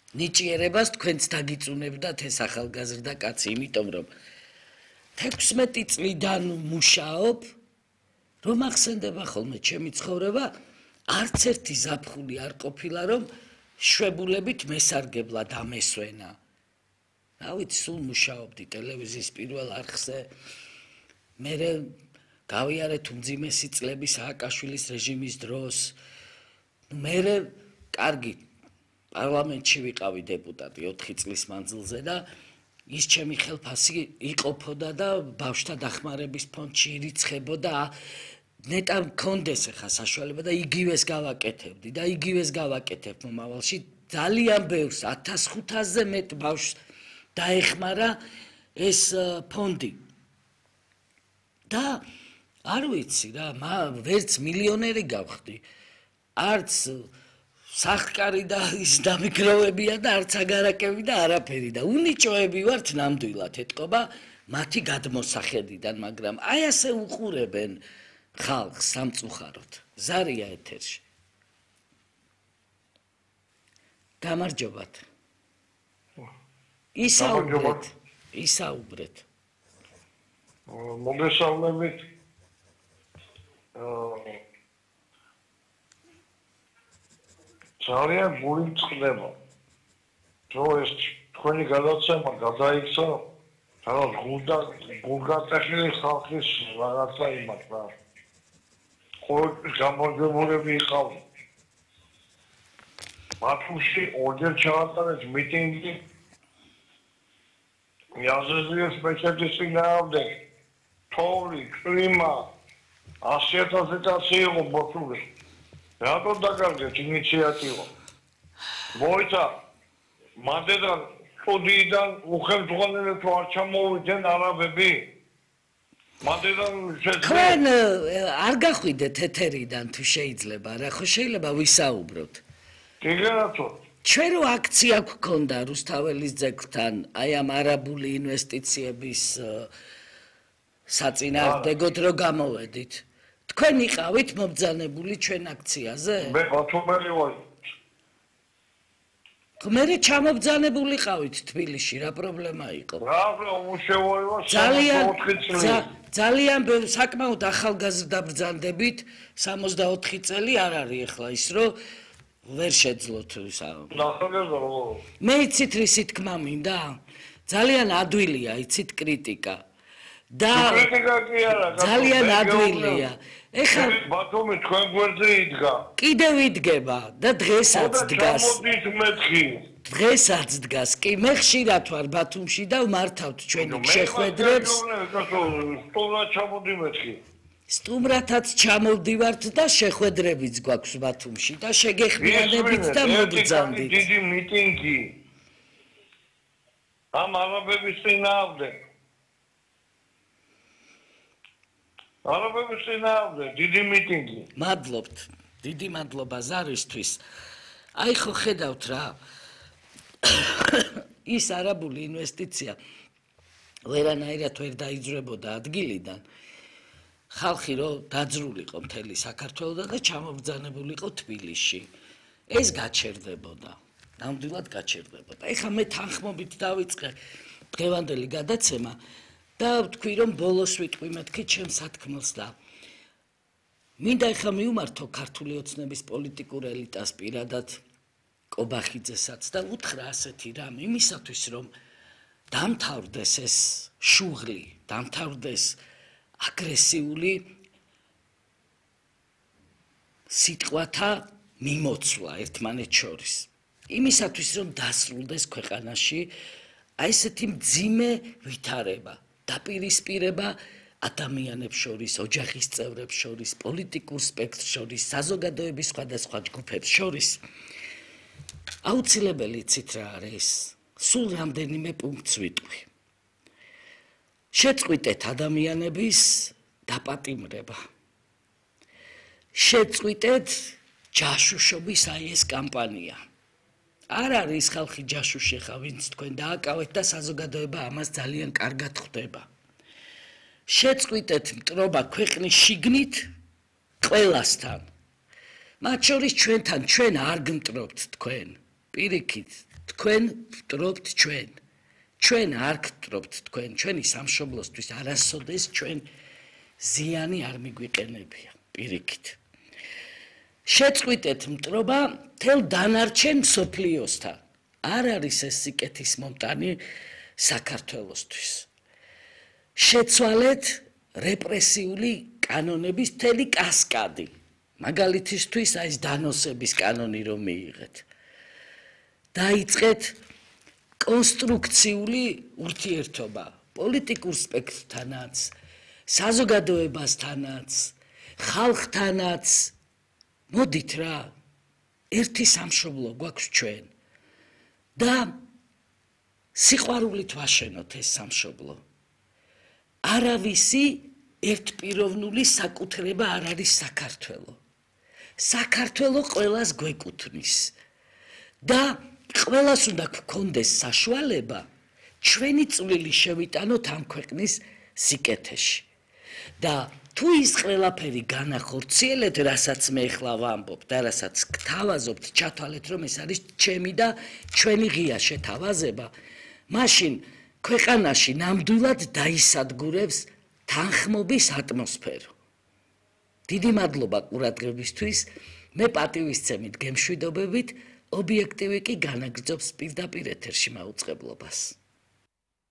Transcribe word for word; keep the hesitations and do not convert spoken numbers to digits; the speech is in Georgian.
ნიჭიერებას თქვენც დაგიწუნებდათ ეს ახალგაზრდა კაცი, იმიტომ რომ თექვსმეტი წლიდან მუშაობ, რომ ახსენდება ხოლმე ჩემი ცხოვრება, არც ერთი ზაფხული არ ყოფილა, რომ შვებულებით მესარგებლად ამესვენა. რა ვიცი, სულ მუშაობდი ტელევიზიის პირველ არხზე, მერე გავიარეთ უმძიმესი წლები სააკაშვილის რეჟიმის დროს, მერე კარგი პარლამენტში ვიყავი დეპუტატი ოთხი წლის მანძილზე და ის ჩემი ხელფასი იყოფოდა და ბავშვთა დახმარების ფონდში ირიცხებოდა, ნეტა მქონდეს ახლა საშუალება და იგივეს გავაკეთებდი და იგივეს გავაკეთებ მომავალში, ძალიან ბევრს ათას ხუთასზე მეტ ბავშვს დაეხმარა ეს ფონდი. და არ ვიცი რა, ვერც მილიონერი გავხდი, არც სახკარი და ის დამიგროვებია და არც აგარაკები და არაფერი და უნიჭოები ვართ ნამდვილად ეთყობა მათი გადმოსახედიდან, მაგრამ აი ასე უყურებენ ხალხს სამწუხაროდ. ზარია ეთერში. გამარჯობათ. ისაუბრეთ, ისაუბრეთ. მოგესალმებით. ძალიან გული მწყდება. რომ ეს თქვენი გადაცემა გადაიქცა, რაღაც გულდა გულგატეხილი ხალხის რაღაცა იმათ რა. ყოველთვის გამარჯვებულები იყავი. ბათუმში ორჯერ ჩავატარეთ მიტინგი. იაზეზიეს მეჩეთის წინააღმდეგ. თოვლი, კლიმა, ასი ათასი კაცი იყო ბოთული. რატო დაგარგეთ ინიციატივა? მოიცა მანდედან სტუდიიდან უხელმძღვანელებს არ ჩამოვიდნენ არაბები? მანდედან თქვენ არ გახვიდეთ ეთერიდან თუ შეიძლება რა, ხო შეიძლება ვისაუბროთ? გიგერათო ჩვენ რო აქცია გქონდა რუსთაველის ძეგლთან, აი ამ არაბული ინვესტიციების საწინააღმდეგოდ რო გამოვედით. თქვენ იყავით მობძანებული ჩვენ აქციაზე? მე ბათუმელი ვარ. მე ჩამობძანებული ყავით თბილისში, რა პრობლემა იყო? რა უშევოება ძალიან ძალიან ბევრი საკმაოდ ახალგაზრდა ბრძანდებით, სამოცდაოთხი წელი არ არის ახლა ის, რომ ვერ შეძლოთ ისა. მე იცით რისი თქმა მინდა? ძალიან ადვილია იცით კრიტიკა. და ძალიან ადვილია. ეხლა ბათუმი თქვენ გვერდზე იდგა. კიდევ იდგება და დღესაც დგას. ჩამოდით მეთქი. დღესაც დგას. კი, მე ხშირად ვარ ბათუმში და ვმართავთ ჩვენი შეხვედრებს. სტუმრად ჩამოდი მეთქი. სტუმრათაც ჩამოვდივართ და შეხვედრებიც გვაქვს ბათუმში და შეგეხმიანებით და მოგძანდით. დიდი მიტინგი. ამ არაბების წინააღმდეგ. არაბების წინააღმდეგ დიდი მიტინგი. მადლობთ. დიდი მადლობა ზარისთვის. აი ხო ხედავთ რა. ის არაბული ინვესტიცია ვერანაირად ვერ დაიძრებოდა ადგილიდან. ხალხი რო დაძრულიყო მთელი საქართველო და ჩამობძანებულიყო თბილისში. ეს გაჩერდებოდა. ნამდვილად გაჩერდებოდა. ეხლა მე თანხმობით დავიწყე დღევანდელი გადაცემა და ვთქვი რომ ბოლოს ვიტყვი მეთქი ჩემს სათქმელს და მინდა ეხლა მიუმართო ქართული ოცნების პოლიტიკურ ელიტას პირადად კობახიძესაც და უთხრა ასეთი რამ იმისათვის რომ დამთავრდეს ეს შუღლი, დამთავრდეს აგრესიული სიტყვათა მიმოცვლა ერთმანეთს შორის. იმისათვის რომ დასრულდეს ქვეყანაში აი ესეთი მძიმე ვითარება, დაპირისპირება ადამიანებს შორის, ოჯახის წევრებს შორის, პოლიტიკურ სპექტრს შორის, საზოგადოების სხვადასხვა ჯგუფებს შორის. აუცილებელი იცით რა არის? სულ რამდენიმე პუნქტს ვიტყვი. შეწყვიტეთ ადამიანების დაპატიმრება. შეწყვიტეთ ჯაშუშობის აი ეს კამპანია. არ არის ხალხი ჯაშუში ხა, ვინც თქვენ დააკავეთ და საზოგადოება ამას ძალიან კარგად ხვდება. შეწყვიტეთ მტრობა ქვეყნის შიგნით ყველასთან. მათ შორის ჩვენთან, ჩვენ არ გმტრობთ თქვენ. პირიქით, თქვენ ვტრობთ ჩვენ. ჩვენ არ გტრობთ თქვენ, ჩვენი სამშობლოსთვის არასოდეს ჩვენ ზიანი არ მიგვიყენებია, პირიქით. შეწყვიტეთ მტრობა მთელ დანარჩენ მსოფლიოსთან. არ არის ეს სიკეთის მომტანი საქართველოსთვის. შეცვალეთ რეპრესიული კანონების მთელი კასკადი. მაგალითისთვის აი ეს დანოსების კანონი რომ მიიღეთ. დაიწყეთ კონსტრუქციული ურთიერთობა პოლიტიკურ სპექტრთანაც, საზოგადოებასთანაც, ხალხთანაც. მოდით რა, ერთი სამშობლო გვაქვს ჩვენ და სიყვარულით ვაშენოთ ეს სამშობლო. არავისი ერთპიროვნული საკუთრება არ არის საქართველო. საქართველო ყველას გვეკუთვნის და ყველას უნდა გქონდეს საშუალება ჩვენი წვლილი შევიტანოთ ამ ქვეყნის სიკეთეში. და თუ ის ყველაფერი განახორციელეთ, რასაც მე ახლა ვამბობ და რასაც გთავაზობთ, ჩათვალეთ, რომ ეს არის ჩემი და ჩვენი ღია შეთავაზება, მაშინ ქვეყანაში ნამდვილად დაისადგურებს თანხმობის ატმოსფერო. დიდი მადლობა ყურადღებისთვის. მე პატივისცემით გემშვიდობებით, ობიექტივი კი განაგრძობს პირდაპირ ეთერში მაუწყებლობას.